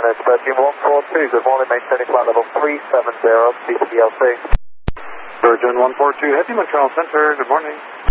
minutes, Virgin 142, good morning, maintaining flight level 370, CCLC. Virgin 142, Heavy Montreal Center, good morning.